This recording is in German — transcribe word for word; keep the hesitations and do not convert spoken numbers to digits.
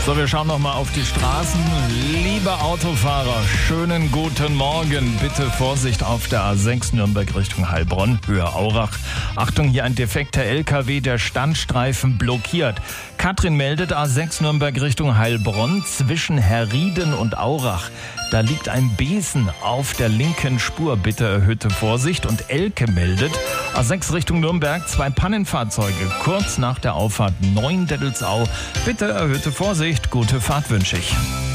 So, wir schauen noch mal auf die Straßen. Liebe Autofahrer, schönen guten Morgen. Bitte Vorsicht auf der A sechs Nürnberg Richtung Heilbronn, Höhe Aurach. Achtung, hier ein defekter L K W, der Standstreifen blockiert. Katrin meldet A sechs Nürnberg Richtung Heilbronn zwischen Herrieden und Aurach. Da liegt ein Besen auf der linken Spur. Bitte erhöhte Vorsicht. Und Elke meldet A sechs Richtung Nürnberg, zwei Pannenfahrzeuge kurz nach der Auffahrt Neuendettelsau. Bitte erhöhte Vorsicht. Gute Fahrt wünsche ich.